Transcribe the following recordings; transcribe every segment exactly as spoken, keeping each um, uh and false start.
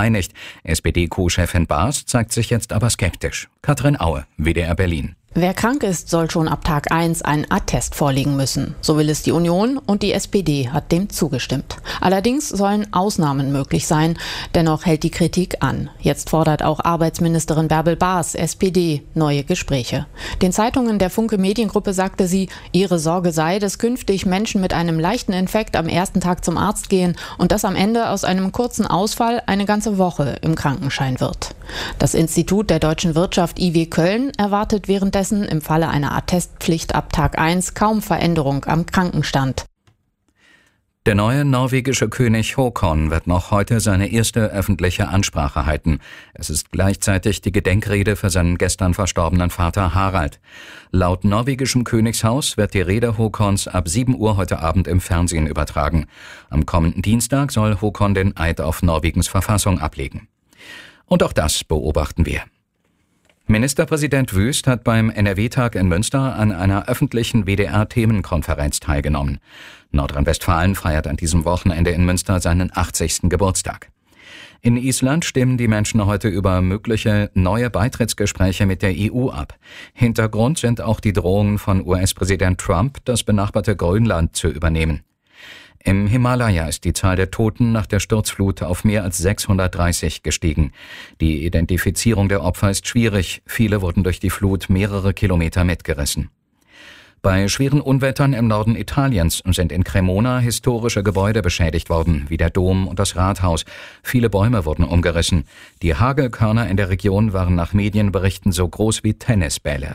geeinigt. S P D-Co-Chefin Baas zeigt sich jetzt aber skeptisch. Katrin Aue, W D R Berlin. Wer krank ist, soll schon ab Tag eins einen Attest vorlegen müssen. So will es die Union und die S P D hat dem zugestimmt. Allerdings sollen Ausnahmen möglich sein. Dennoch hält die Kritik an. Jetzt fordert auch Arbeitsministerin Bärbel Baas, S P D, neue Gespräche. Den Zeitungen der Funke Mediengruppe sagte sie, ihre Sorge sei, dass künftig Menschen mit einem leichten Infekt am ersten Tag zum Arzt gehen und das am Ende aus einem kurzen Ausfall eine ganze Woche im Krankenschein wird. Das Institut der deutschen Wirtschaft I W Köln erwartet währenddessen im Falle einer Attestpflicht ab Tag eins kaum Veränderung am Krankenstand. Der neue norwegische König Håkon wird noch heute seine erste öffentliche Ansprache halten. Es ist gleichzeitig die Gedenkrede für seinen gestern verstorbenen Vater Harald. Laut norwegischem Königshaus wird die Rede Håkons ab sieben Uhr heute Abend im Fernsehen übertragen. Am kommenden Dienstag soll Håkon den Eid auf Norwegens Verfassung ablegen. Und auch das beobachten wir. Ministerpräsident Wüst hat beim N R W-Tag in Münster an einer öffentlichen W D R-Themenkonferenz teilgenommen. Nordrhein-Westfalen feiert an diesem Wochenende in Münster seinen achtzigsten Geburtstag. In Island stimmen die Menschen heute über mögliche neue Beitrittsgespräche mit der E U ab. Hintergrund sind auch die Drohungen von U S-Präsident Trump, das benachbarte Grönland zu übernehmen. Im Himalaya ist die Zahl der Toten nach der Sturzflut auf mehr als sechshundertdreißig gestiegen. Die Identifizierung der Opfer ist schwierig. Viele wurden durch die Flut mehrere Kilometer mitgerissen. Bei schweren Unwettern im Norden Italiens sind in Cremona historische Gebäude beschädigt worden, wie der Dom und das Rathaus. Viele Bäume wurden umgerissen. Die Hagelkörner in der Region waren nach Medienberichten so groß wie Tennisbälle.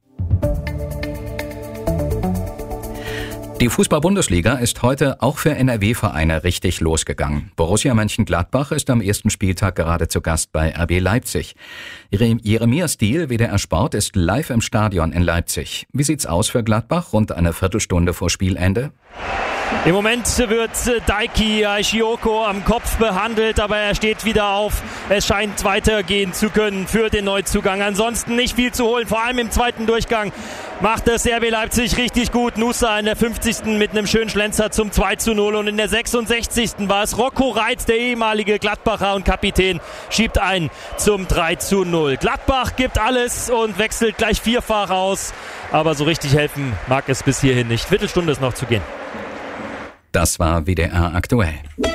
Die Fußball-Bundesliga ist heute auch für N R W-Vereine richtig losgegangen. Borussia Mönchengladbach ist am ersten Spieltag gerade zu Gast bei R B Leipzig. Jeremias Diehl, W D R Sport, ist live im Stadion in Leipzig. Wie sieht's aus für Gladbach rund eine Viertelstunde vor Spielende? Im Moment wird Daiki Shioko am Kopf behandelt, aber er steht wieder auf. Es scheint weitergehen zu können für den Neuzugang. Ansonsten nicht viel zu holen, vor allem im zweiten Durchgang macht es R B Leipzig richtig gut. Nusa in der fünfzigsten mit einem schönen Schlenzer zum zwei zu null und in der sechsundsechzigsten war es Rocco Reitz, der ehemalige Gladbacher und Kapitän, schiebt ein zum drei zu null. Gladbach gibt alles und wechselt gleich vierfach aus, aber so richtig helfen mag es bis hierhin nicht. Viertelstunde ist noch zu gehen. Das war W D R aktuell.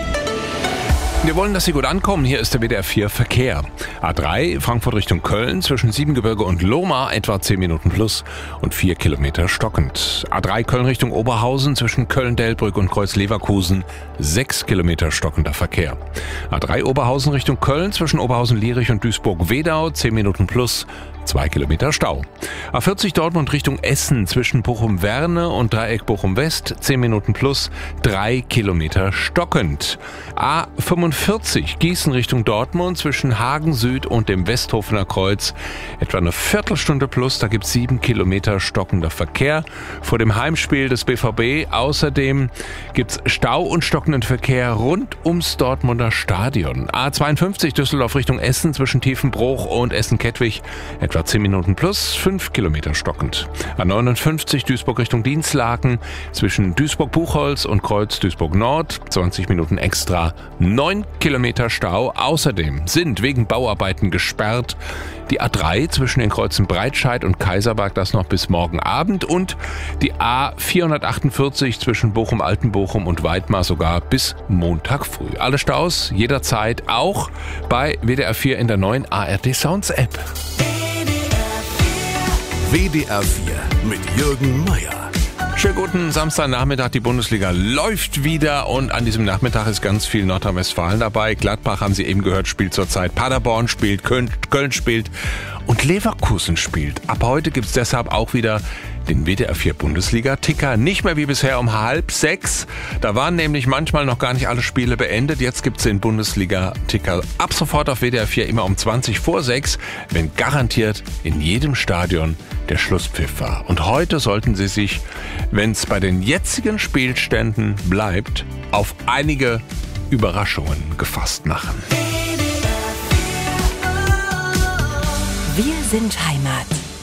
Wir wollen, dass Sie gut ankommen. Hier ist der W D R vier Verkehr. A drei Frankfurt Richtung Köln zwischen Siebengebirge und Lohmar etwa zehn Minuten plus und vier Kilometer stockend. A drei Köln Richtung Oberhausen zwischen Köln-Delbrück und Kreuz-Leverkusen sechs Kilometer stockender Verkehr. A drei Oberhausen Richtung Köln zwischen Oberhausen-Lierich und Duisburg-Wedau zehn Minuten plus zwei Kilometer Stau. A vierzig Dortmund Richtung Essen zwischen Bochum-Werne und Dreieck Bochum-West zehn Minuten plus drei Kilometer stockend. A fünfundvierzig Gießen Richtung Dortmund zwischen Hagen Süd und dem Westhofener Kreuz etwa eine Viertelstunde plus, da gibt es sieben Kilometer stockender Verkehr. Vor dem Heimspiel des B V B außerdem gibt es Stau und stockenden Verkehr rund ums Dortmunder Stadion. A zweiundfünfzig Düsseldorf Richtung Essen zwischen Tiefenbruch und Essen-Kettwig etwa zehn Minuten plus, fünf Kilometer stockend. A neunundfünfzig Duisburg Richtung Dienstlaken zwischen Duisburg-Buchholz und Kreuz Duisburg-Nord zwanzig Minuten extra, neun Kilometer Stau. Außerdem sind wegen Bauarbeiten gesperrt die A drei zwischen den Kreuzen Breitscheid und Kaiserberg, das noch bis morgen Abend, und die A vierhundertachtundvierzig zwischen Bochum-Altenbochum und Weidmar sogar bis Montag früh. Alle Staus jederzeit auch bei W D R vier in der neuen A R D Sounds App. W D R vier mit Jürgen Meier. Schönen guten Samstagnachmittag, die Bundesliga läuft wieder und an diesem Nachmittag ist ganz viel Nordrhein-Westfalen dabei. Gladbach, haben Sie eben gehört, spielt zurzeit, Paderborn spielt, Köln, Köln spielt und Leverkusen spielt. Ab heute gibt's deshalb auch wieder den W D R vier Bundesliga-Ticker. Nicht mehr wie bisher um halb sechs. Da waren nämlich manchmal noch gar nicht alle Spiele beendet. Jetzt gibt's den Bundesliga-Ticker ab sofort auf W D R vier immer um zwanzig vor sechs, wenn garantiert in jedem Stadion der Schlusspfiff war. Und heute sollten Sie sich, wenn es bei den jetzigen Spielständen bleibt, auf einige Überraschungen gefasst machen. Wir sind Heimat.